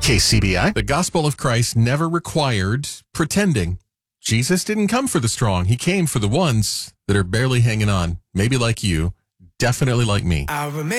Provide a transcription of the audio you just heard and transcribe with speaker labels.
Speaker 1: KCBI.
Speaker 2: The gospel of Christ never required pretending. Jesus didn't come for the strong. He came for the ones that are barely hanging on. Maybe like you, definitely like me.